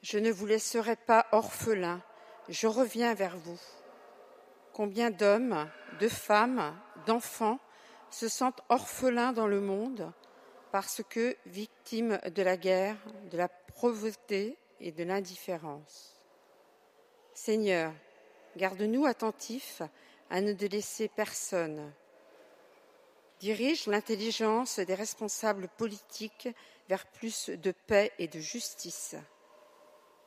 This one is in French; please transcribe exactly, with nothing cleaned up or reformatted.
Je ne vous laisserai pas orphelins, je reviens vers vous. Combien d'hommes, de femmes, d'enfants se sentent orphelins dans le monde parce que victimes de la guerre, de la pauvreté et de l'indifférence. Seigneur, garde-nous attentifs à ne délaisser personne. Dirige l'intelligence des responsables politiques vers plus de paix et de justice.